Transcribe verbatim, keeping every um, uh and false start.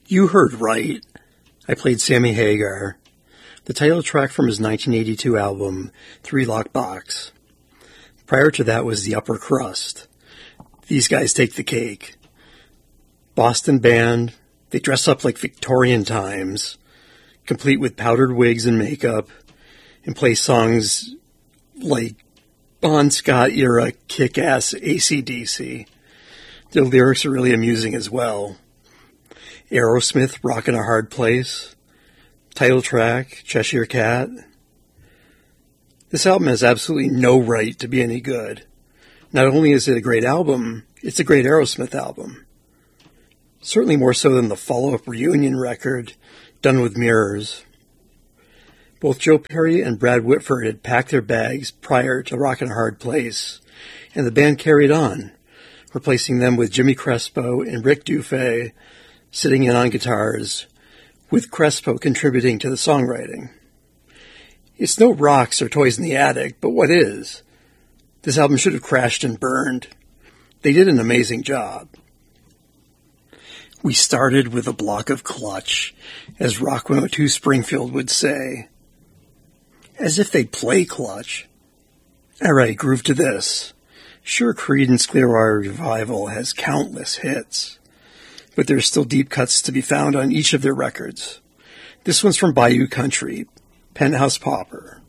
You heard right. I played Sammy Hagar, the title track from his nineteen eighty-two album, Three Lock Box. Prior to that was The Upper Crust. These guys take the cake. Boston band, they dress up like Victorian times, complete with powdered wigs and makeup, and play songs like Bon Scott-era kick-ass A C D C. Their lyrics are really amusing as well. Aerosmith, Rockin' a Hard Place. Title track, Cheshire Cat. This album has absolutely no right to be any good. Not only is it a great album, it's a great Aerosmith album. Certainly more so than the follow-up reunion record, Done with Mirrors. Both Joe Perry and Brad Whitford had packed their bags prior to Rockin' a Hard Place, and the band carried on, replacing them with Jimmy Crespo and Rick Dufay sitting in on guitars, with Crespo contributing to the songwriting. It's no Rocks or Toys in the Attic, but what is? This album should have crashed and burned. They did an amazing job. We started with a block of clutch, as Rock one oh two Springfield would say. As if they'd play Clutch. Alright, groove to this. Sure, Creedence Clearwater Revival has countless hits, but there's still deep cuts to be found on each of their records. This one's from Bayou Country, Penthouse Pauper.